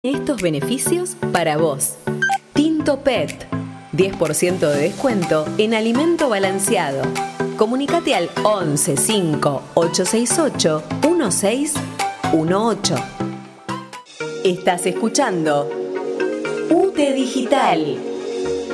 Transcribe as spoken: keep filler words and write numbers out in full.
Estos beneficios para vos. Tinto Pet. diez por ciento de descuento en alimento balanceado. Comunicate al once cinco ocho seis ocho uno seis uno ocho. Estás escuchando U T E Digital.